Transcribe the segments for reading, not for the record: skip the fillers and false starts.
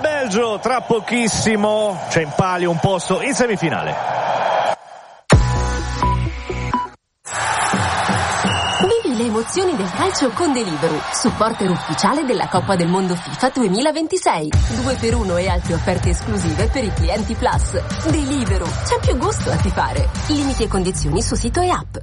Belgio, tra pochissimo c'è in palio un posto in semifinale. Vivi le emozioni del calcio con Deliveroo, supporter ufficiale della Coppa del Mondo FIFA 2026. 2x1 e altre offerte esclusive per i clienti Plus. Deliveroo, c'è più gusto a tifare. Limiti e condizioni su sito e app.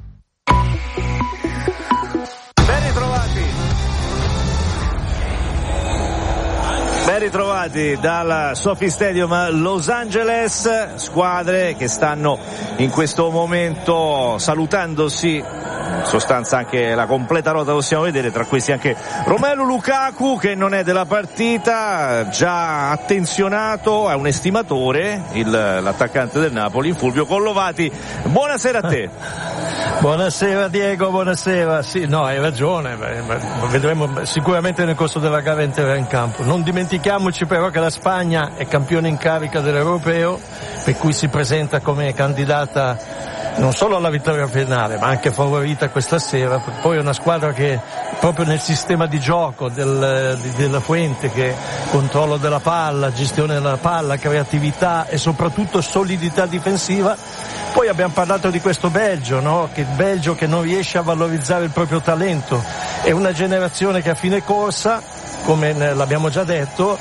Ben ritrovati dal Sophie Stadium a Los Angeles, squadre che stanno in questo momento salutandosi, in sostanza anche la completa rota possiamo vedere, tra questi anche Romelu Lukaku che non è della partita, già attenzionato, è un estimatore, l'attaccante del Napoli, Fulvio Collovati. Buonasera a te. Buonasera Diego, buonasera. Sì, no, hai ragione, vedremo sicuramente nel corso della gara entrerà in campo. Non dimentichiamoci però che la Spagna è campione in carica dell'Europeo, per cui si presenta come candidata non solo alla vittoria finale ma anche favorita questa sera. Poi è una squadra che proprio nel sistema di gioco della Fuente, che controllo della palla, gestione della palla, creatività e soprattutto solidità difensiva. Poi abbiamo parlato di questo Belgio, no? Che il Belgio che non riesce a valorizzare il proprio talento, è una generazione che a fine corsa, come l'abbiamo già detto,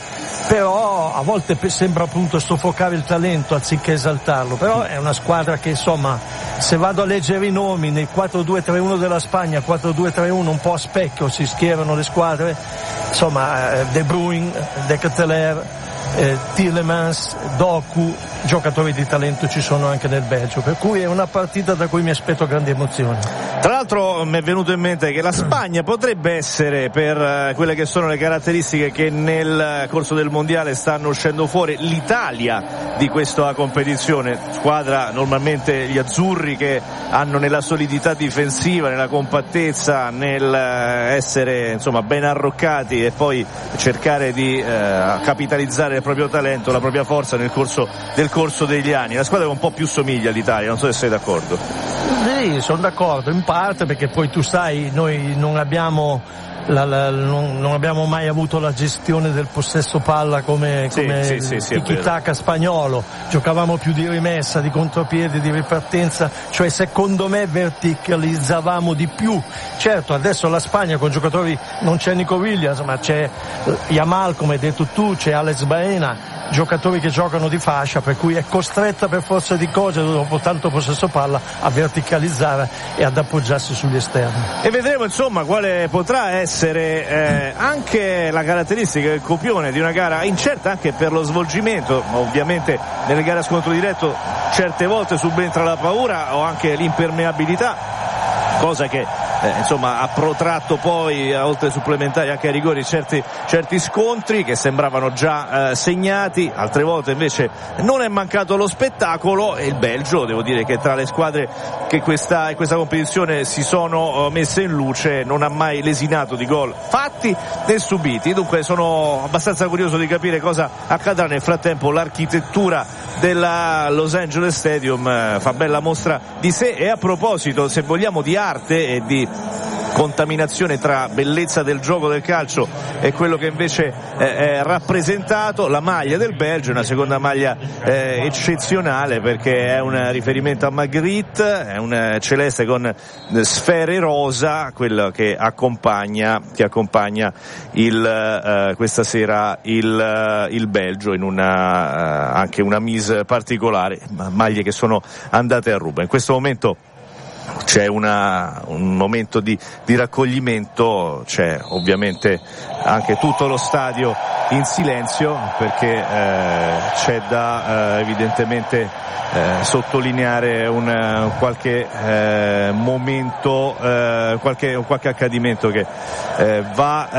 però a volte sembra appunto soffocare il talento anziché esaltarlo. Però è una squadra che, insomma, se vado a leggere i nomi nel 4-2-3-1 della Spagna, 4-2-3-1 un po' a specchio si schierano le squadre, insomma De Bruyne, De Ketelaere, Tielemans, Doku, giocatori di talento ci sono anche nel Belgio, per cui è una partita da cui mi aspetto grandi emozioni. Tra l'altro mi è venuto in mente che la Spagna potrebbe essere, per quelle che sono le caratteristiche che nel corso del mondiale stanno uscendo fuori, l'Italia di questa competizione, squadra normalmente gli azzurri che hanno nella solidità difensiva, nella compattezza, nel essere insomma ben arroccati e poi cercare di capitalizzare il proprio talento, la propria forza nel corso degli anni. La squadra che un po' più somiglia all'Italia, non so se sei d'accordo. Sì, sono d'accordo, in parte perché poi tu sai, noi non abbiamo mai avuto la gestione del possesso palla come il tiki-taka spagnolo, giocavamo più di rimessa, di contropiede, di ripartenza, cioè secondo me verticalizzavamo di più. Certo, adesso la Spagna con giocatori, non c'è Nico Williams, ma c'è Yamal, come hai detto tu, c'è Alex Baena, giocatori che giocano di fascia, per cui è costretta per forza di cose, dopo tanto possesso palla, a verticalizzare e ad appoggiarsi sugli esterni. E vedremo insomma quale potrà essere anche la caratteristica del copione di una gara incerta anche per lo svolgimento. Ovviamente nelle gare a scontro diretto certe volte subentra la paura o anche l'impermeabilità, cosa che insomma ha protratto poi, oltre ai supplementari anche ai rigori, certi scontri che sembravano già segnati. Altre volte invece non è mancato lo spettacolo, e il Belgio, devo dire che tra le squadre che in questa competizione si sono messe in luce non ha mai lesinato di gol fatti né subiti. Dunque sono abbastanza curioso di capire cosa accadrà. Nel frattempo l'architettura della Los Angeles Stadium fa bella mostra di sé. E a proposito, se vogliamo, di arte e di contaminazione tra bellezza del gioco del calcio e quello che invece è rappresentato, la maglia del Belgio è una seconda maglia eccezionale, perché è un riferimento a Magritte, è un celeste con sfere rosa, quello che accompagna questa sera il Belgio in anche una mise particolare, maglie che sono andate a ruba. In questo momento c'è un momento di raccoglimento, c'è ovviamente anche tutto lo stadio in silenzio, perché c'è da evidentemente sottolineare qualche momento, qualche accadimento che va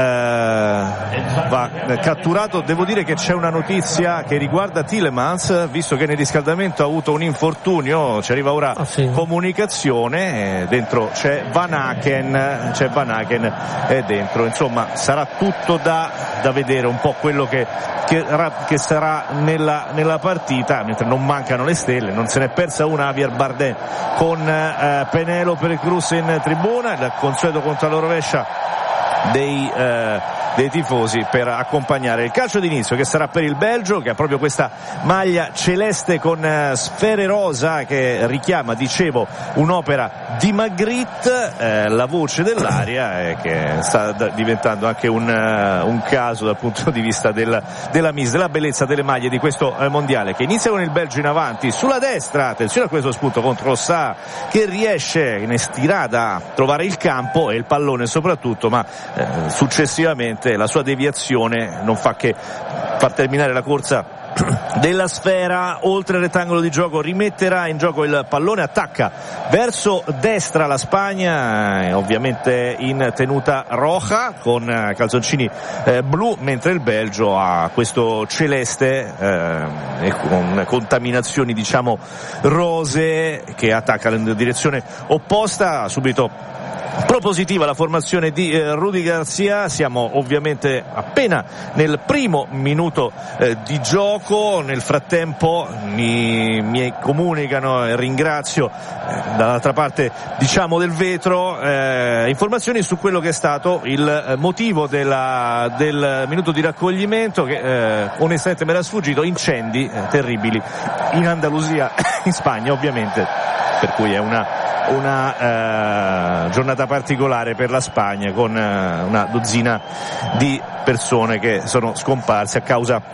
catturato. Devo dire che c'è una notizia che riguarda Tielemans, visto che nel riscaldamento ha avuto un infortunio, ci arriva ora comunicazione, dentro c'è Van Aken è dentro, insomma sarà tutto da vedere un po' quello che sarà nella partita, mentre non mancano le stelle. Non se n'è persa una Javier Bardem con Penélope Cruz in tribuna, il consueto controlla rovescia dei tifosi per accompagnare il calcio d'inizio, che sarà per il Belgio, che ha proprio questa maglia celeste con sfere rosa che richiama, dicevo, un'opera di Magritte, la voce dell'aria, che sta diventando anche un caso dal punto di vista della mise, della bellezza delle maglie di questo mondiale, che inizia con il Belgio in avanti sulla destra. Attenzione a questo spunto contro Sa, che riesce in stirata a trovare il campo e il pallone soprattutto, ma successivamente la sua deviazione non fa che far terminare la corsa della sfera oltre il rettangolo di gioco. Rimetterà in gioco il pallone, attacca verso destra la Spagna, ovviamente in tenuta roja con calzoncini blu, mentre il Belgio ha questo celeste e con contaminazioni diciamo rose, che attacca in direzione opposta. Subito propositiva la formazione di Rudy Garcia. Siamo ovviamente appena nel primo minuto di gioco. Nel frattempo mi comunicano, e ringrazio dall'altra parte diciamo del vetro, informazioni su quello che è stato il motivo del minuto di raccoglimento, che onestamente mi era sfuggito. Incendi terribili in Andalusia, in Spagna ovviamente, per cui è una giornata particolare per la Spagna, con una dozzina di persone che sono scomparse a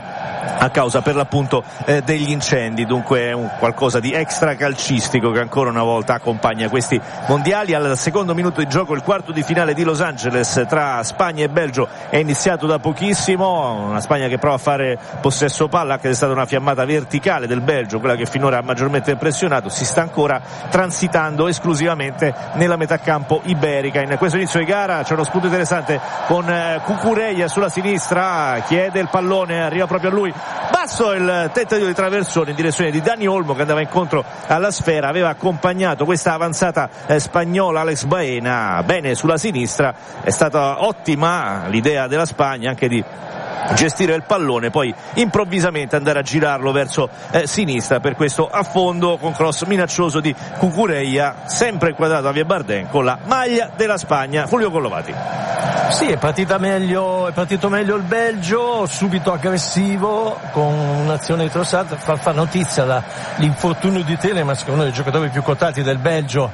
causa per l'appunto degli incendi. Dunque è qualcosa di extra calcistico che ancora una volta accompagna questi mondiali. Al secondo minuto di gioco il quarto di finale di Los Angeles tra Spagna e Belgio è iniziato da pochissimo. Una Spagna che prova a fare possesso palla, che è stata una fiammata verticale del Belgio, quella che finora ha maggiormente impressionato. Si sta ancora transitando esclusivamente nella metà campo iberica. In questo inizio di gara c'è uno spunto interessante con Cucurella sulla sinistra, chiede il pallone, arriva proprio a lui, basso il tentativo di traversone in direzione di Dani Olmo, che andava incontro alla sfera, aveva accompagnato questa avanzata spagnola Alex Baena bene sulla sinistra. È stata ottima l'idea della Spagna anche di gestire il pallone, poi improvvisamente andare a girarlo verso sinistra per questo affondo con cross minaccioso di Cucurella, sempre inquadrato a Via Bardem con la maglia della Spagna. Fulvio Collovati. Sì, è partito meglio il Belgio, subito aggressivo con un'azione di Trossard. Fa notizia l'infortunio di Telemans, che è uno dei giocatori più quotati del Belgio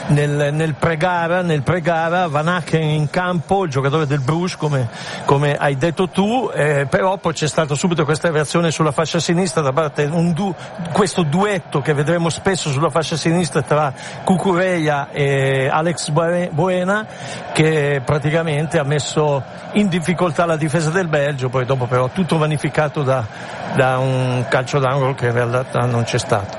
nel pre-gara. Van Aken in campo, il giocatore del Bruges come hai detto tu, però poi c'è stato subito questa reazione sulla fascia sinistra da parte questo duetto che vedremo spesso sulla fascia sinistra tra Cucurella e Alex Baena, che praticamente ha messo in difficoltà la difesa del Belgio. Poi dopo però tutto vanificato da un calcio d'angolo che in realtà non c'è stato.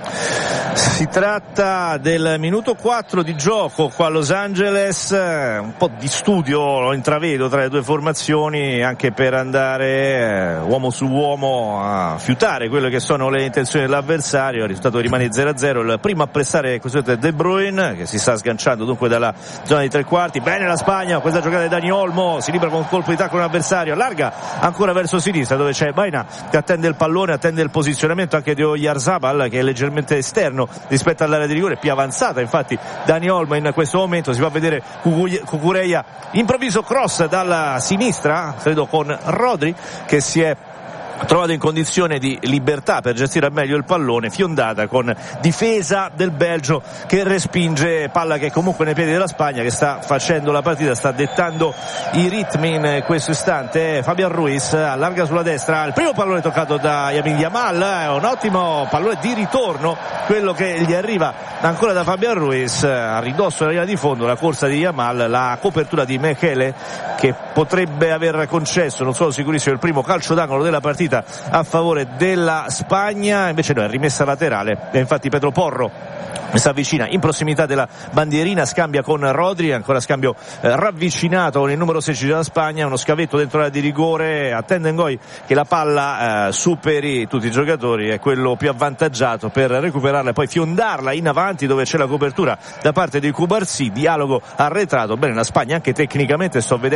Si tratta del minuto 4 di gioco qua a Los Angeles, un po' di studio lo intravedo tra le due formazioni, anche per andare uomo su uomo a fiutare quelle che sono le intenzioni dell'avversario. Il risultato rimane 0-0, il primo a pressare questo è De Bruyne, che si sta sganciando dunque dalla zona di tre quarti. Bene la Spagna, questa giocata di Dani Olmo, si libera con un colpo di tacco un avversario, allarga ancora verso sinistra dove c'è Baena che attende il pallone, attende il posizionamento anche di Oyarzabal, che è leggermente esterno rispetto all'area di rigore, più avanzata infatti Dani Olmo in questo momento. Si va a vedere Cucurella, improvviso cross dalla sinistra, credo con Rodri, che si è trovato in condizione di libertà per gestire al meglio il pallone, fiondata con difesa del Belgio che respinge, palla che comunque nei piedi della Spagna, che sta facendo la partita, sta dettando i ritmi in questo istante. Fabian Ruiz allarga sulla destra, il primo pallone toccato da Lamine Yamal, è un ottimo pallone di ritorno quello che gli arriva ancora da Fabian Ruiz, a ridosso della linea di fondo la corsa di Yamal, la copertura di Mechele, che potrebbe aver concesso, non sono sicurissimo, il primo calcio d'angolo della partita a favore della Spagna. Invece no, è rimessa laterale, e infatti Pedro Porro si avvicina in prossimità della bandierina, scambia con Rodri, ancora scambio ravvicinato con il numero 16 della Spagna, uno scavetto dentro l'area di rigore, attende Ngoy che la palla superi tutti i giocatori, è quello più avvantaggiato per recuperarla e poi fiondarla in avanti dove c'è la copertura da parte di Cubarsí, dialogo arretrato. Bene la Spagna anche tecnicamente, sto vedendo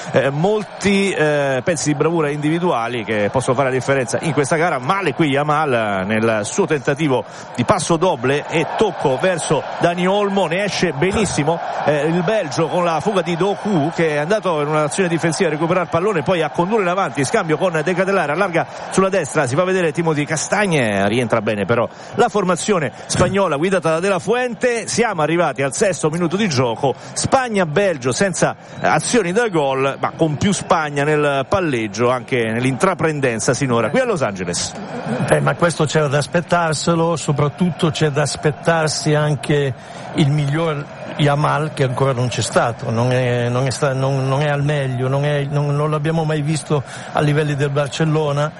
molti pezzi di bravura individuali che possono fare la differenza in questa gara. Male qui Yamal nel suo tentativo di passo doble e tocco verso Dani Olmo, ne esce benissimo il Belgio con la fuga di Doku, che è andato in un'azione difensiva a recuperare il pallone, poi a condurre in avanti, scambio con De Ketelaere, allarga sulla destra, si fa vedere Timothy Castagne, rientra bene però la formazione spagnola guidata da De La Fuente. Siamo arrivati al 6° minuto di gioco, Spagna-Belgio senza azioni da gol, ma con più Spagna nel palleggio, anche nell'intraprendenza sinora qui a Los Angeles. Ma questo c'era da aspettarselo, soprattutto c'è da aspettarsi anche il miglior Yamal, che ancora non c'è stato, non è al meglio, non l'abbiamo mai visto a livelli del Barcellona,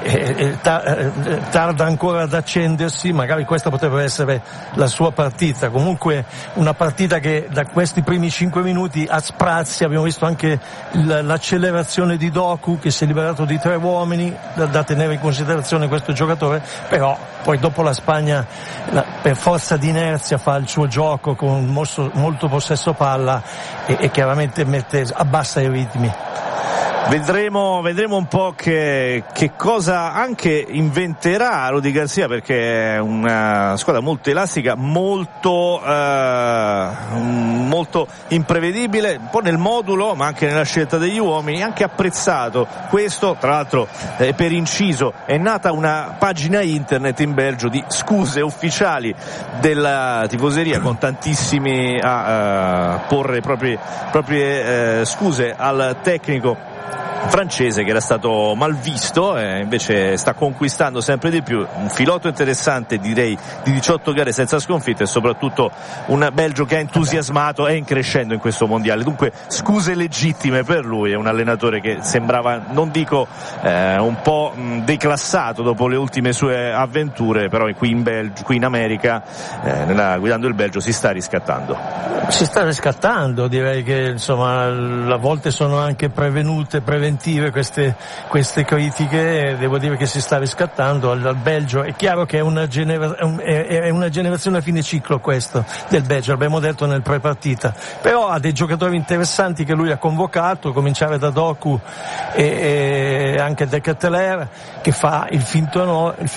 tarda ancora ad accendersi, magari questa potrebbe essere la sua partita. Comunque una partita che da questi primi 5 minuti a sprazzi abbiamo visto anche l'accelerazione di Doku, che si è liberato di 3 uomini, da tenere in considerazione questo giocatore, però poi dopo la Spagna per forza di inerzia fa il suo gioco con molto possesso palla e chiaramente abbassa i ritmi. Vedremo un po' che cosa anche inventerà Rudy Garcia, perché è una squadra molto elastica, molto imprevedibile, un po' nel modulo ma anche nella scelta degli uomini, anche apprezzato questo. Tra l'altro per inciso è nata una pagina internet in Belgio di scuse ufficiali della tifoseria, con tantissimi a porre proprie scuse al tecnico francese che era stato mal visto, invece sta conquistando sempre di più, un filotto interessante, direi, di 18 gare senza sconfitte, e soprattutto un Belgio che ha entusiasmato e in crescendo in questo mondiale. Dunque scuse legittime per lui, è un allenatore che sembrava, non dico un po' declassato dopo le ultime sue avventure, però qui in America guidando il Belgio si sta riscattando, direi che insomma a volte sono anche preventive queste critiche. Devo dire che si sta riscattando al Belgio. È chiaro che è una generazione a fine ciclo questo del Belgio, l'abbiamo detto nel pre-partita, però ha dei giocatori interessanti che lui ha convocato, a cominciare da Doku e anche De Ketelaere, che fa il finto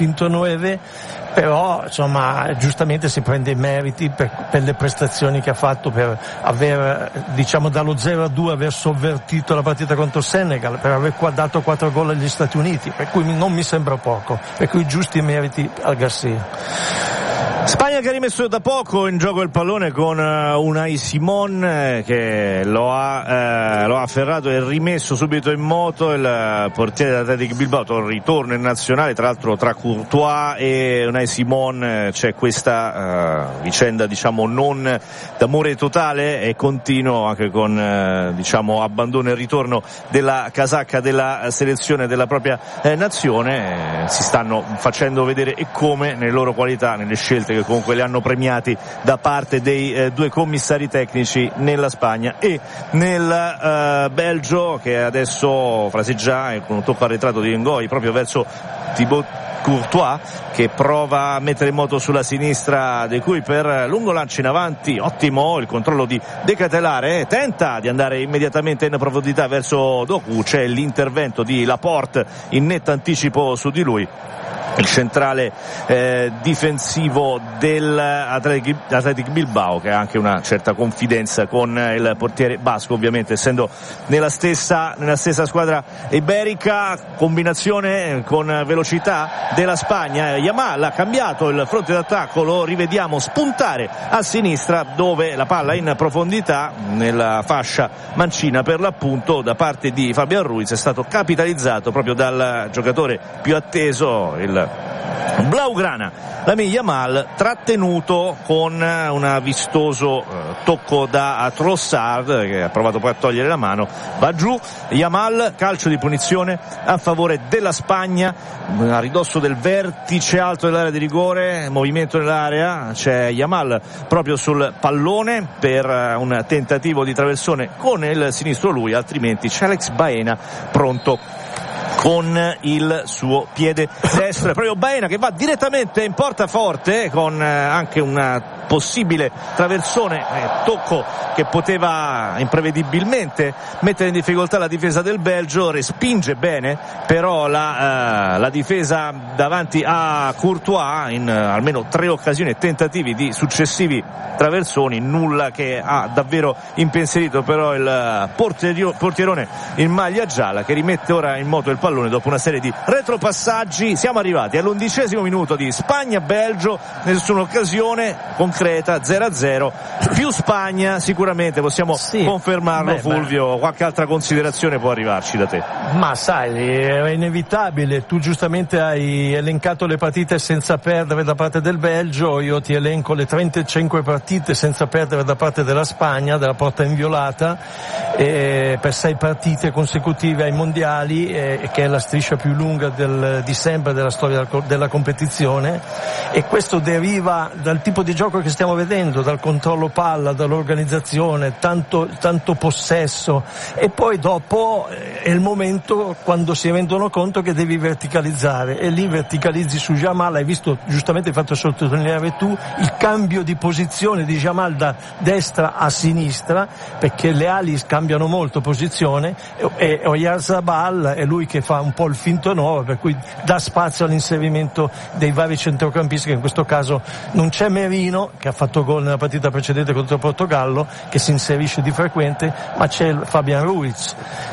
9, però insomma giustamente si prende i meriti per le prestazioni che ha fatto, per aver, diciamo, dallo 0-2 aver sovvertito la partita contro Senegal, per aver dato 4 gol agli Stati Uniti, per cui non mi sembra poco, per cui giusti meriti al Garcia. Spagna che ha rimesso da poco in gioco il pallone con Unai Simon, che lo ha afferrato e rimesso subito in moto il portiere dell'Athletic Bilbao. Ritorno in nazionale, tra l'altro tra Courtois e Unai Simon c'è questa vicenda, diciamo, non d'amore totale e continuo, anche con diciamo abbandono e ritorno della casacca della selezione della propria nazione. Si stanno facendo vedere e come nelle loro qualità, nelle scelte che comunque li hanno premiati da parte dei due commissari tecnici nella Spagna e nel Belgio, che adesso fraseggia con un tocco arretrato di Ngoi proprio verso Thibaut Courtois, che prova a mettere in moto sulla sinistra, di cui per lungo lancio in avanti, ottimo il controllo di De Ketelaere, tenta di andare immediatamente in profondità verso Doku, c'è l'intervento di Laporte in netto anticipo su di lui. Il centrale difensivo dell'Athletic Bilbao, che ha anche una certa confidenza con il portiere basco, ovviamente essendo nella stessa squadra iberica. Combinazione con velocità della Spagna, Yamal ha cambiato il fronte d'attacco, lo rivediamo spuntare a sinistra, dove la palla in profondità nella fascia mancina per l'appunto da parte di Fabian Ruiz è stato capitalizzato proprio dal giocatore più atteso, il Blaugrana, Lamine Yamal, trattenuto con un vistoso tocco da Trossard, che ha provato poi a togliere la mano. Va giù Yamal, calcio di punizione a favore della Spagna, a ridosso del vertice alto dell'area di rigore, movimento nell'area, c'è Yamal proprio sul pallone per un tentativo di traversone con il sinistro lui, altrimenti c'è Alex Baena pronto con il suo piede destro. È proprio Baena che va direttamente in porta forte, con anche una possibile traversone, tocco che poteva imprevedibilmente mettere in difficoltà la difesa del Belgio, respinge bene però la difesa davanti a Courtois in almeno 3 occasioni e tentativi di successivi traversoni, nulla che ha davvero impensierito però il portierone in maglia gialla, che rimette ora in moto il pallone dopo una serie di retropassaggi. Siamo arrivati all'11° minuto di Spagna-Belgio, nessuna occasione concreta, 0-0, più Spagna sicuramente, possiamo confermarlo. Fulvio, qualche altra considerazione può arrivarci da te? Ma sai, è inevitabile, tu giustamente hai elencato le partite senza perdere da parte del Belgio, io ti elenco le 35 partite senza perdere da parte della Spagna, della porta inviolata, per 6 partite consecutive ai mondiali, che è la striscia più lunga di sempre della storia della competizione, e questo deriva dal tipo di gioco che stiamo vedendo, dal controllo palla, dall'organizzazione, tanto possesso, e poi dopo è il momento quando si rendono conto che devi verticalizzare, e lì verticalizzi su Jamal. Hai visto, giustamente hai fatto sottolineare tu, il cambio di posizione di Jamal da destra a sinistra, perché le ali cambiano molto posizione, e Oyarzabal è lui che fa un po' il finto 9, per cui dà spazio all'inserimento dei vari centrocampisti, che in questo caso non c'è Merino, che ha fatto gol nella partita precedente contro il Portogallo, che si inserisce di frequente, ma c'è Fabian Ruiz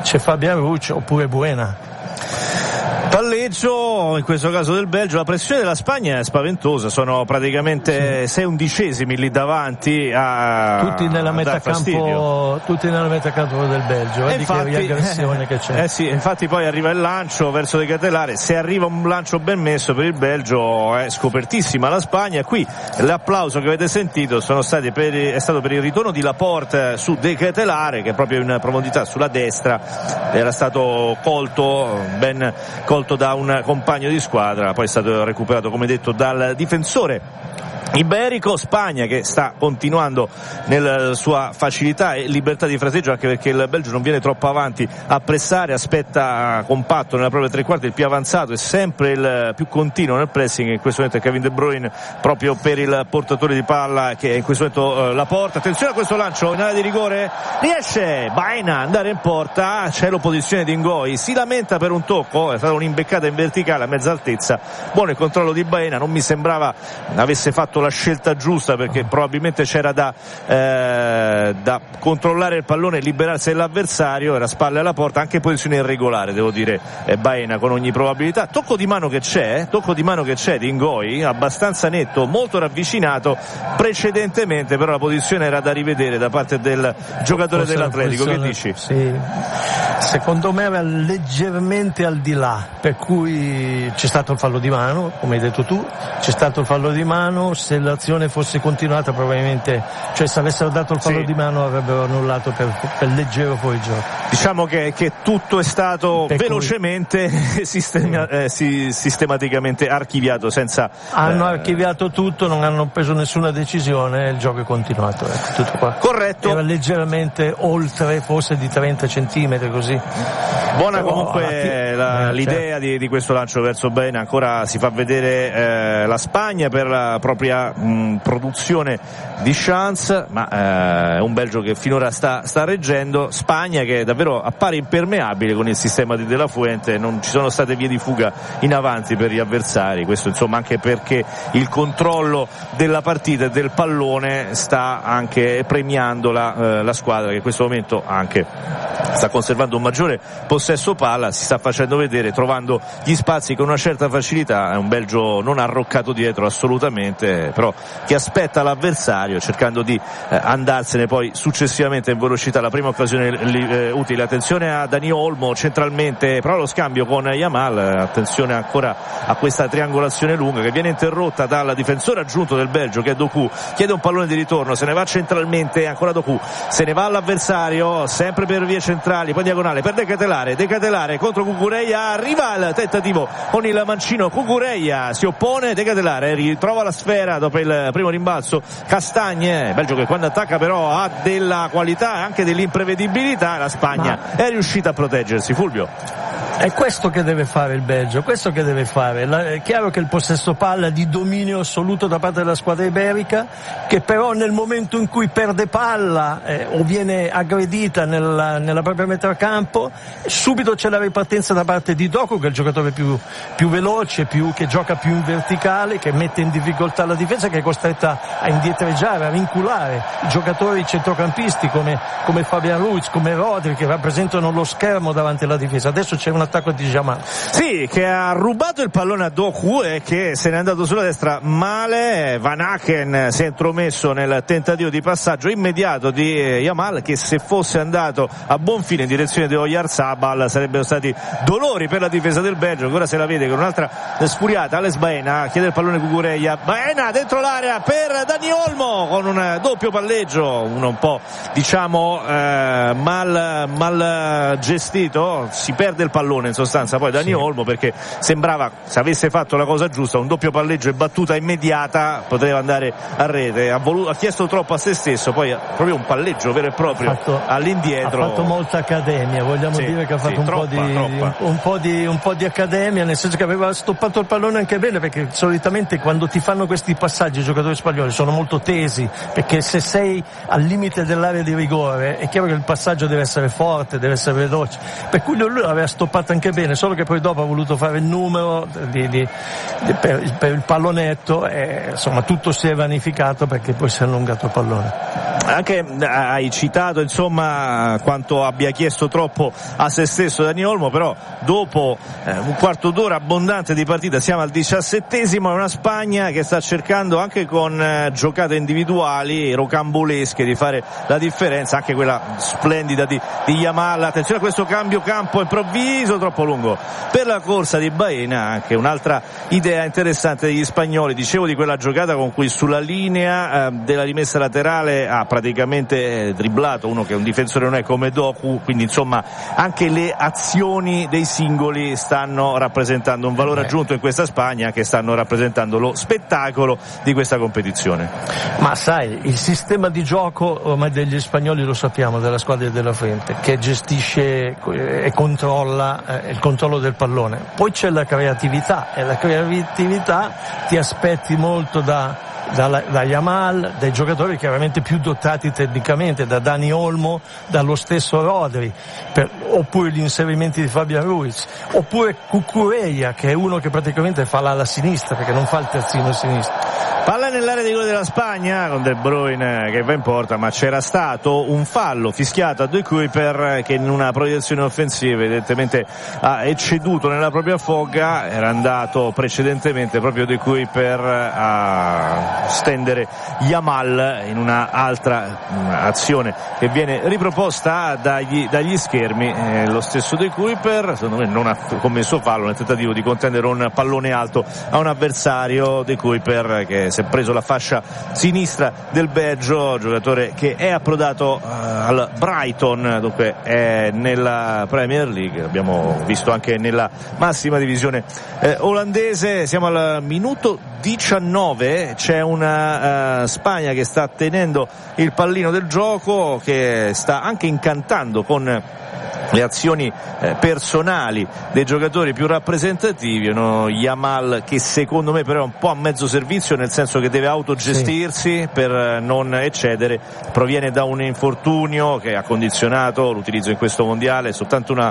oppure Buena. Palleggio in questo caso del Belgio. La pressione della Spagna è spaventosa, sono praticamente 6 undicesimi lì davanti tutti nella metà campo del Belgio, infatti, che aggressione che c'è. Infatti poi arriva il lancio verso De Ketelaere, se arriva un lancio ben messo per il Belgio è scopertissima la Spagna. Qui l'applauso che avete sentito è stato per il ritorno di Laporte su De Ketelaere, che proprio in profondità sulla destra era stato ben colto da un compagno di squadra, poi è stato recuperato come detto dal difensore iberico. Spagna che sta continuando nella sua facilità e libertà di fraseggio, anche perché il Belgio non viene troppo avanti a pressare, aspetta compatto nella propria tre quarti, il più avanzato e sempre il più continuo nel pressing. In questo momento è Kevin De Bruyne, proprio per il portatore di palla che è in questo momento Laporte. Attenzione a questo lancio in area di rigore, riesce Baena ad andare in porta, c'è l'opposizione di Ngoi, si lamenta per un tocco, è stata un'imbeccata in verticale a mezza altezza. Buono il controllo di Baena, non mi sembrava avesse fatto la scelta giusta, perché probabilmente c'era da controllare il pallone e liberarsi dell'avversario, era spalle alla porta, anche posizione irregolare devo dire Baena con ogni probabilità. Tocco di mano che c'è di Ngoi, abbastanza netto, molto ravvicinato precedentemente, però la posizione era da rivedere da parte del giocatore dell'Atletico. Che dici? Sì, secondo me era leggermente al di là, per cui c'è stato il fallo di mano, come hai detto tu, c'è stato il fallo di mano. Se l'azione fosse continuata probabilmente, cioè se avessero dato il fallo di mano avrebbero annullato per leggero fuorigioco. Diciamo che tutto è stato velocemente sistematicamente archiviato, senza hanno archiviato tutto, non hanno preso nessuna decisione, il gioco è continuato, tutto qua. Corretto. Era leggermente oltre, forse di 30 centimetri così. Buona comunque l'idea di questo lancio verso Baena. Ancora si fa vedere la Spagna per la propria produzione di chance, ma è un Belgio che finora sta reggendo. Spagna che davvero appare impermeabile con il sistema di De La Fuente, non ci sono state vie di fuga in avanti per gli avversari, questo insomma anche perché il controllo della partita e del pallone sta anche premiando la squadra che in questo momento anche sta conservando un maggiore possesso palla, si sta facendo vedere, trovando gli spazi con una certa facilità. È un Belgio non arroccato dietro assolutamente, però che aspetta l'avversario cercando di andarsene poi successivamente in velocità. La prima occasione utile, attenzione a Dani Olmo centralmente, però lo scambio con Yamal, attenzione ancora a questa triangolazione lunga che viene interrotta dal difensore aggiunto del Belgio che è Doku, chiede un pallone di ritorno, se ne va centralmente, ancora Doku, se ne va all'avversario sempre per vie centrali, poi diagonale per De Ketelaere contro Cucurella, arriva il tentativo con il mancino, Cucurella si oppone, De Ketelaere ritrova la sfera dopo il primo rimbalzo, Castagne, Belgio che quando attacca però ha della qualità e anche dell'imprevedibilità, la Spagna è riuscita a proteggersi. Fulvio. È questo che deve fare il Belgio, questo che deve fare. È chiaro che il possesso palla di dominio assoluto da parte della squadra iberica, che però nel momento in cui perde palla o viene aggredita nella propria metà campo, subito c'è la ripartenza da parte di Doku, che è il giocatore più veloce, che gioca più in verticale, che mette in difficoltà la difesa, che è costretta a indietreggiare, a vinculare i giocatori centrocampisti come Fabian Ruiz, come Rodri, che rappresentano lo schermo davanti alla difesa. Adesso c'è un attacco di Jamal. Sì, che ha rubato il pallone a Doku e che se n'è andato sulla destra male. Van Aken si è intromesso nel tentativo di passaggio immediato di Jamal, che se fosse andato a buon fine in direzione di Oyarzabal sarebbero stati dolori per la difesa del Belgio, che ora se la vede con un'altra sfuriata. Alex Baena chiede il pallone Cucurella, Baena dentro l'area per Dani Olmo con un doppio palleggio, uno un po' diciamo mal gestito, si perde il pallone in sostanza poi Dani Olmo, perché sembrava, se avesse fatto la cosa giusta, un doppio palleggio e battuta immediata, poteva andare a rete. Ha chiesto troppo a se stesso, poi proprio un palleggio vero e proprio all'indietro. Ha fatto molta accademia, vogliamo dire che ha fatto un po' di accademia, nel senso che aveva stoppato il pallone anche bene, perché solitamente quando ti fanno questi passaggi i giocatori spagnoli sono molto tesi, perché se sei al limite dell'area di rigore è chiaro che il passaggio deve essere forte, deve essere veloce, per cui lui aveva stoppato anche bene, solo che poi dopo ha voluto fare il numero per il pallonetto e insomma tutto si è vanificato, perché poi si è allungato il pallone. Anche hai citato insomma quanto abbia chiesto troppo a se stesso Dani Olmo, però dopo un quarto d'ora abbondante di partita, siamo al 17esimo, è una Spagna che sta cercando anche con giocate individuali rocambolesche di fare la differenza, anche quella splendida di Yamal. Attenzione a questo cambio campo improvviso, troppo lungo per la corsa di Baena. Anche un'altra idea interessante degli spagnoli, dicevo, di quella giocata con cui sulla linea della rimessa laterale ha praticamente dribblato uno che un difensore non è come Doku, quindi insomma anche le azioni dei singoli stanno rappresentando un valore aggiunto in questa Spagna, che stanno rappresentando lo spettacolo di questa competizione. Ma sai, il sistema di gioco ormai degli spagnoli lo sappiamo, della squadra della Frente, che gestisce e controlla il controllo del pallone. Poi c'è la creatività, e la creatività ti aspetti molto da Yamal, dai giocatori chiaramente più dotati tecnicamente, da Dani Olmo, dallo stesso Rodri, oppure gli inserimenti di Fabian Ruiz, oppure Cucurella, che è uno che praticamente fa l'ala sinistra, perché non fa il terzino sinistro. Palla nell'area di gol della Spagna con De Bruyne che va in porta, ma c'era stato un fallo fischiato a De Kuyper, che in una proiezione offensiva evidentemente ha ecceduto nella propria fogga. Era andato precedentemente proprio De Kuyper a stendere Yamal in una altra azione che viene riproposta dagli schermi. Lo stesso De Kuyper secondo me non ha commesso fallo nel tentativo di contendere un pallone alto a un avversario. De Kuyper che si è preso la fascia sinistra del Belgio, giocatore che è approdato al Brighton, dunque è nella Premier League, l'abbiamo visto anche nella massima divisione olandese. Siamo al minuto 19, c'è una Spagna che sta tenendo il pallino del gioco, che sta anche incantando con le azioni personali dei giocatori più rappresentativi. Yamal, che secondo me però è un po' a mezzo servizio, nel senso che deve autogestirsi per non eccedere, proviene da un infortunio che ha condizionato l'utilizzo in questo mondiale, soltanto una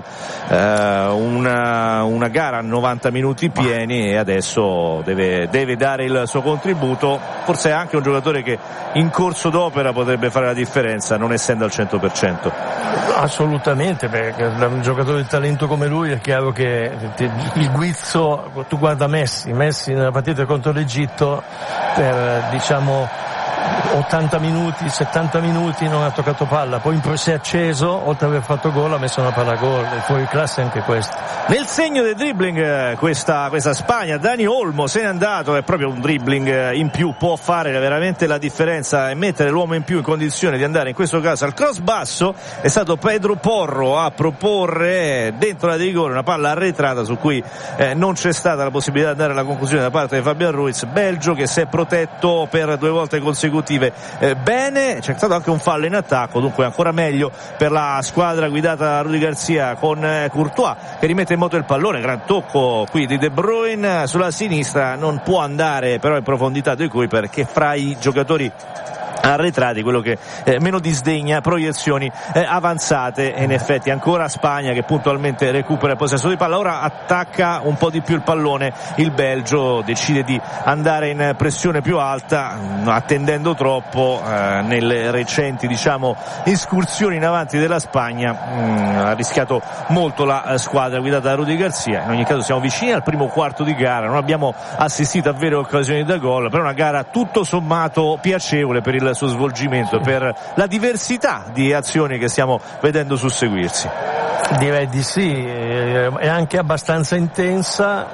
gara a 90 minuti pieni, e adesso deve dare il suo contributo. Forse è anche un giocatore che in corso d'opera potrebbe fare la differenza, non essendo al 100%. Assolutamente, perché un giocatore di talento come lui è chiaro che il guizzo, tu guarda Messi nella partita contro l'Egitto per 80 minuti, 70 minuti non ha toccato palla, poi si è acceso, oltre ad aver fatto gol ha messo una palla gol, e fuori classe anche questo. Nel segno del dribbling questa Spagna, Dani Olmo se n'è andato, è proprio un dribbling in più, può fare veramente la differenza e mettere l'uomo in più in condizione di andare in questo caso al cross basso. È stato Pedro Porro a proporre dentro la di rigore una palla arretrata su cui non c'è stata la possibilità di andare alla conclusione da parte di Fabian Ruiz. Belgio che si è protetto per 2 volte consecutive consecutive bene. C'è stato anche un fallo in attacco, dunque ancora meglio per la squadra guidata da Rudy Garcia, con Courtois che rimette in moto il pallone. Gran tocco qui di De Bruyne sulla sinistra, non può andare però in profondità di cui, perché fra i giocatori arretrati quello che meno disdegna proiezioni avanzate, e in effetti ancora Spagna che puntualmente recupera il possesso di palla. Ora attacca un po' di più il pallone il Belgio, decide di andare in pressione più alta, attendendo troppo nelle recenti escursioni in avanti della Spagna. Ha rischiato molto la squadra guidata da Rudy Garcia. In ogni caso siamo vicini al primo quarto di gara, non abbiamo assistito a vere occasioni da gol, però una gara tutto sommato piacevole per il suo svolgimento, per la diversità di azioni che stiamo vedendo susseguirsi. Direi di sì, è anche abbastanza intensa.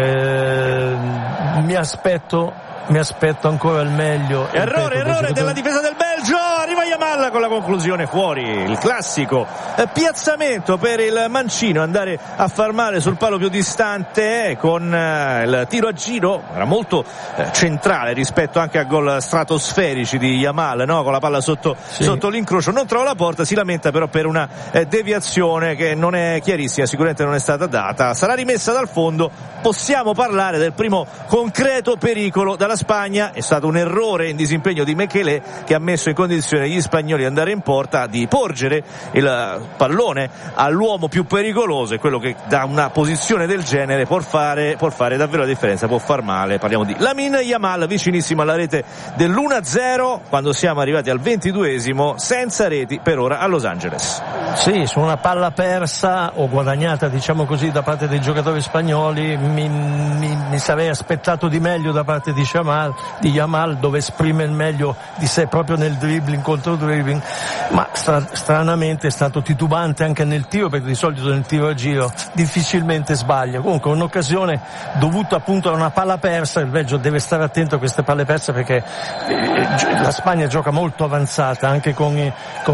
Mi aspetto ancora il meglio. Errore della difesa del Belgio, arriva Yamal con la conclusione fuori. Il classico piazzamento per il mancino, andare a far male sul palo più distante con il tiro a giro. Era molto centrale rispetto anche a gol stratosferici di Yamal, no? Con la palla sotto l'incrocio, non trova la porta, si lamenta però per una deviazione che non è chiarissima, sicuramente non è stata data. Sarà rimessa dal fondo. Possiamo parlare del primo concreto pericolo dalla Spagna. È stato un errore in disimpegno di Mekele, che ha messo in condizione gli spagnoli di andare in porta, di porgere il pallone all'uomo più pericoloso, e quello che da una posizione del genere può fare davvero la differenza, può far male. Parliamo di Lamine Yamal, vicinissimo alla rete dell'1-0 quando siamo arrivati al 22esimo, senza reti per ora a Los Angeles. Sì, su una palla persa o guadagnata, diciamo così, da parte dei giocatori spagnoli, mi sarei aspettato di meglio da parte di Yamal, dove esprime il meglio di sé proprio nel dribbling, contro dribbling, ma stranamente è stato titubante anche nel tiro, perché di solito nel tiro a giro difficilmente sbaglia. Comunque un'occasione dovuta appunto a una palla persa. Il Belgio deve stare attento a queste palle perse, perché la Spagna gioca molto avanzata anche nel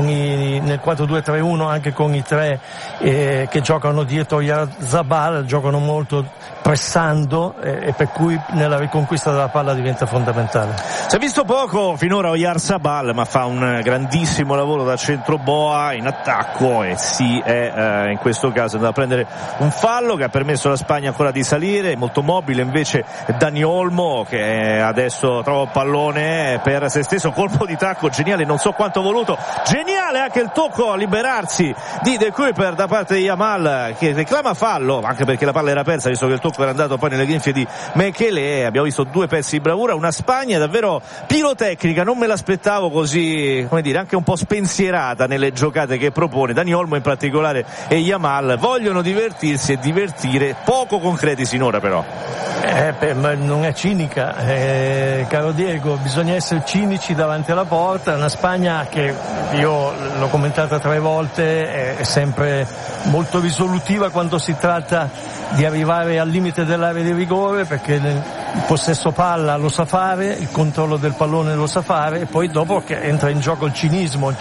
4-2-3-1, anche con i tre che giocano dietro Oyarzabal, giocano molto pressando, e per cui nella riconquista della palla diventa fondamentale. Si è visto poco finora Oyarzabal, ma fa un grandissimo lavoro da centro boa in attacco, e è in questo caso andato a prendere un fallo che ha permesso alla Spagna ancora di salire. Molto mobile invece Dani Olmo, che adesso trova il pallone per se stesso, colpo di tacco geniale, non so quanto voluto, geniale anche il tocco a liberarsi di De Kuyper da parte di Yamal, che reclama fallo, anche perché la palla era persa, visto che il tocco era andato poi nelle grinfie di Mekele. Abbiamo visto due pezzi di bravura, una Spagna davvero pirotecnica, non me l'aspettavo così, come dire, anche un po' spensierata nelle giocate che propone. Dani Olmo in particolare e Yamal vogliono divertirsi e divertire, poco concreti sinora però. Ma non è cinica, caro Diego, bisogna essere cinici davanti alla porta. Una Spagna che io l'ho commentata 3 volte, è sempre molto risolutiva quando si tratta di arrivare al limite dell'area di rigore, perché il possesso palla lo sa fare, il controllo del pallone lo sa fare, e poi dopo che entra in gioco il cinismo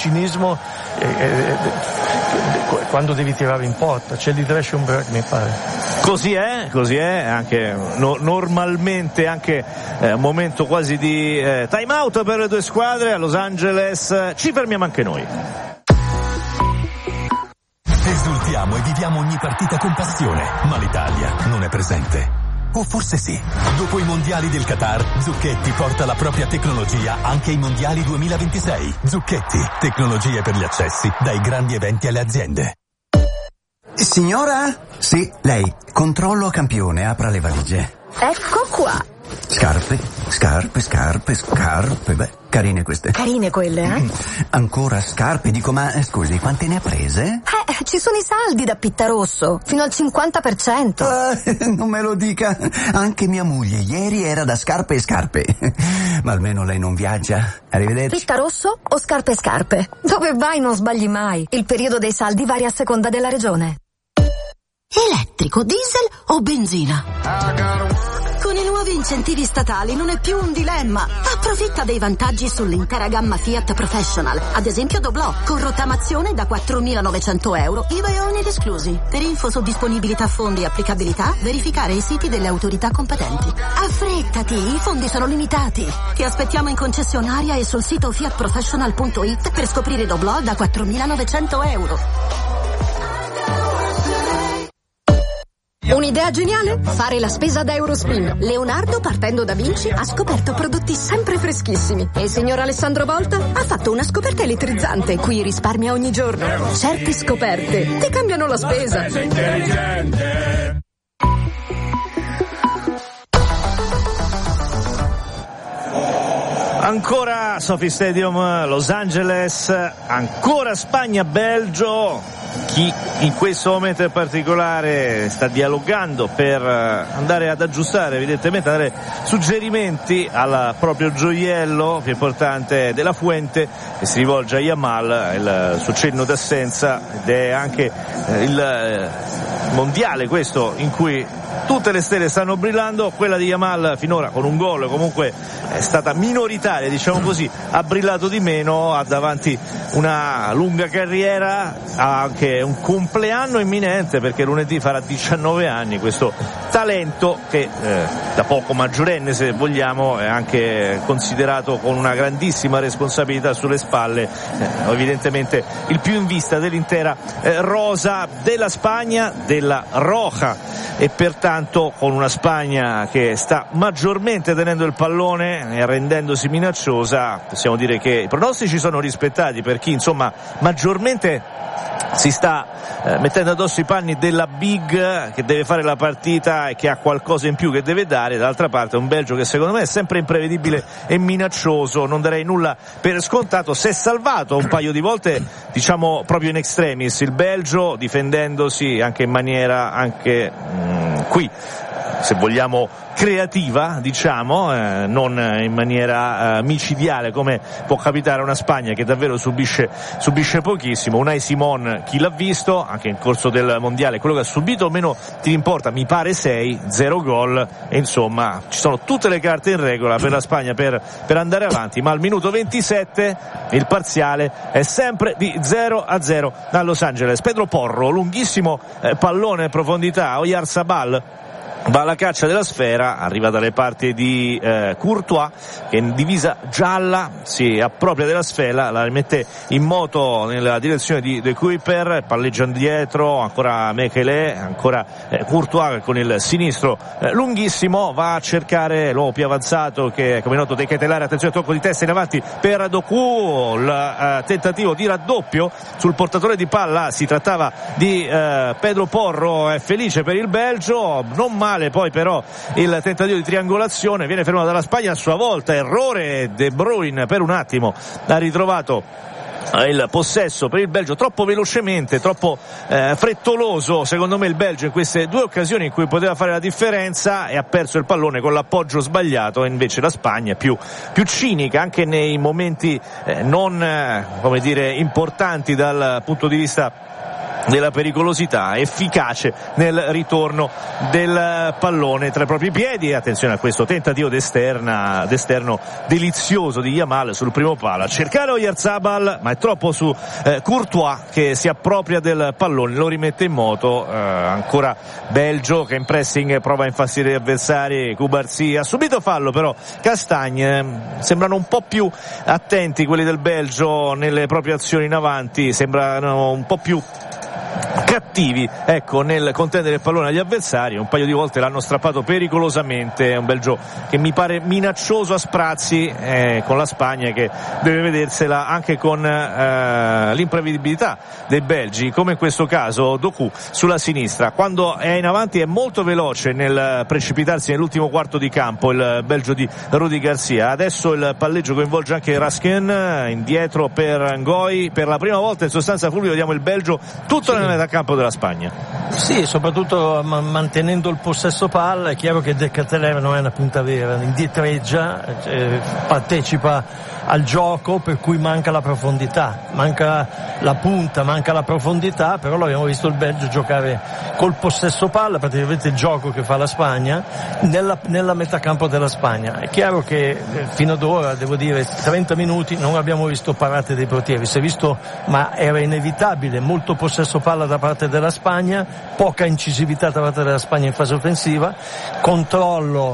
quando devi tirare in porta. C'è di Dreschenberg, mi pare. Così è anche normalmente anche un momento quasi di time out per le due squadre a Los Angeles. Ci fermiamo anche noi. Esultiamo e viviamo ogni partita con passione, ma l'Italia non è presente. O forse sì. Dopo i mondiali del Qatar, Zucchetti porta la propria tecnologia anche ai mondiali 2026. Zucchetti, tecnologie per gli accessi dai grandi eventi alle aziende. Signora? Sì, lei. Controllo a campione, apra le valigie. Ecco qua. Scarpe. Beh, carine queste. Carine quelle, eh? Ancora scarpe, dico, ma scusi, quante ne ha prese? Ci sono i saldi da Pittarosso, fino al 50%. Non me lo dica. Anche mia moglie ieri era da scarpe. Ma almeno lei non viaggia. Arrivederci. Pittarosso o scarpe? Dove vai non sbagli mai. Il periodo dei saldi varia a seconda della regione. Elettrico, diesel o benzina? Con i nuovi incentivi statali non è più un dilemma. Approfitta dei vantaggi sull'intera gamma Fiat Professional. Ad esempio Doblò, con rottamazione da 4.900 euro, IVA e oneri esclusi. Per info su disponibilità fondi e applicabilità, verificare i siti delle autorità competenti. Affrettati, i fondi sono limitati. Ti aspettiamo in concessionaria e sul sito fiatprofessional.it per scoprire Doblò da 4.900 euro. Un'idea geniale? Fare la spesa da Eurospin. Leonardo, partendo da Vinci, ha scoperto prodotti sempre freschissimi. E il signor Alessandro Volta ha fatto una scoperta elettrizzante, cui risparmia ogni giorno. Certe scoperte ti cambiano la spesa. Ancora Sophie Stadium, Los Angeles, ancora Spagna-Belgio. Chi in questo momento in particolare sta dialogando per andare ad aggiustare, evidentemente dare suggerimenti al proprio gioiello più importante della Fuente, che si rivolge a Yamal, il suo cenno d'assenza, ed è anche il mondiale questo in cui tutte le stelle stanno brillando. Quella di Yamal finora con un gol comunque è stata minoritaria, diciamo così, ha brillato di meno, ha davanti una lunga carriera, ha anche un compleanno imminente perché lunedì farà 19 anni, questo talento che da poco maggiorenne, se vogliamo, è anche considerato con una grandissima responsabilità sulle spalle, evidentemente il più in vista dell'intera rosa della Spagna, della Roja, e pertanto con una Spagna che sta maggiormente tenendo il pallone e rendendosi minacciosa. Possiamo dire che i pronostici sono rispettati per chi insomma maggiormente si sta mettendo addosso i panni della Big, che deve fare la partita e che ha qualcosa in più che deve dare. D'altra parte un Belgio che secondo me è sempre imprevedibile e minaccioso, non darei nulla per scontato. Si è salvato un paio di volte, diciamo proprio in extremis, il Belgio, difendendosi anche in maniera qui, se vogliamo, creativa, diciamo, non in maniera micidiale come può capitare a una Spagna che davvero subisce pochissimo. Unai Simon, chi l'ha visto anche in corso del mondiale, quello che ha subito meno ti importa, mi pare 0 gol, e insomma ci sono tutte le carte in regola per la Spagna per andare avanti, ma al minuto 27 il parziale è sempre di 0-0 da Los Angeles. Pedro Porro, lunghissimo pallone in profondità, Oyarzabal va alla caccia della sfera, arriva dalle parti di Courtois, che in divisa gialla si appropria della sfera, la rimette in moto nella direzione di De Kuyper, palleggia dietro, ancora Mekele, ancora Courtois con il sinistro lunghissimo, va a cercare l'uomo più avanzato che è come noto De Ketelare. Attenzione, tocco di testa in avanti per Doku, il tentativo di raddoppio sul portatore di palla, si trattava di Pedro Porro, è felice per il Belgio, non male poi però il tentativo di triangolazione, viene fermato dalla Spagna a sua volta, errore De Bruyne, per un attimo ha ritrovato il possesso per il Belgio troppo velocemente, troppo frettoloso secondo me il Belgio in queste due occasioni in cui poteva fare la differenza, e ha perso il pallone con l'appoggio sbagliato. E invece la Spagna più cinica anche nei momenti non come dire importanti dal punto di vista della pericolosità, efficace nel ritorno del pallone tra i propri piedi. Attenzione a questo tentativo d'esterno delizioso di Yamal sul primo palo, a cercare Oyarzabal, ma è troppo su Courtois, che si appropria del pallone, lo rimette in moto. Ancora Belgio che in pressing prova a infastidire gli avversari. Cubarsí ha subito fallo, però Castagne, sembrano un po' più attenti quelli del Belgio nelle proprie azioni in avanti, sembrano un po' più cattivi, ecco, nel contendere il pallone agli avversari. Un paio di volte l'hanno strappato pericolosamente. È un Belgio che mi pare minaccioso a sprazzi, con la Spagna che deve vedersela anche con l'imprevedibilità dei belgi, come in questo caso Doku sulla sinistra. Quando è in avanti è molto veloce nel precipitarsi nell'ultimo quarto di campo il Belgio di Rudi Garcia. Adesso il palleggio coinvolge anche Raskin, indietro per Ngoi. Per la prima volta in sostanza, Fulvio, vediamo il Belgio tutto nella metà campo della Spagna. Sì, soprattutto mantenendo il possesso palla. È chiaro che De Ketelare non è una punta vera, indietreggia, partecipa al gioco, per cui manca la profondità, manca la punta, manca la profondità, però l'abbiamo visto il Belgio giocare col possesso palla, praticamente il gioco che fa la Spagna, nella metà campo della Spagna. È chiaro che fino ad ora, devo dire, 30 minuti non abbiamo visto parate dei portieri, si è visto, ma era inevitabile, molto possesso palla da parte della Spagna, poca incisività da parte della Spagna in fase offensiva, controllo